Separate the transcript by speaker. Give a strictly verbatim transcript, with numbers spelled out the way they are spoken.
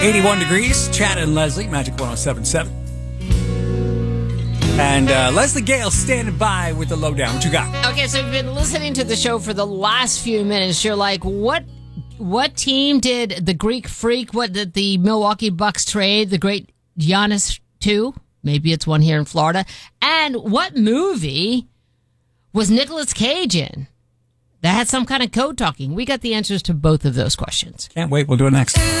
Speaker 1: eighty-one degrees. Chad and Leslie, Magic one oh seven point seven. And uh, Leslie Gale standing by with the lowdown. What you got?
Speaker 2: Okay, so you've been listening to the show for the last few minutes. You're like, what what team did the Greek Freak, what did the Milwaukee Bucks trade, the great Giannis to? Maybe it's one here in Florida. And what movie was Nicolas Cage in that had some kind of code talking? We got the answers to both of those questions.
Speaker 1: Can't wait. We'll do it next.